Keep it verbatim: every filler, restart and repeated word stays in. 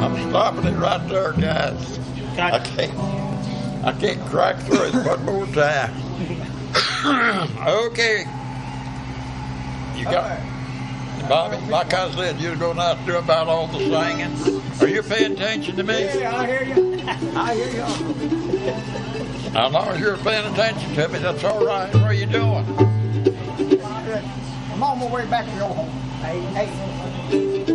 I'm stopping it right there, guys. I can't, I can't crack through it one more time. Okay. You got, Bobby, like I said, you're going to have to do about all the singing. Are you paying attention to me? Yeah, I hear you. I hear you. As long as you're paying attention to me, that's all right. What are you doing? I'm on my way back to your home. Hey, hey.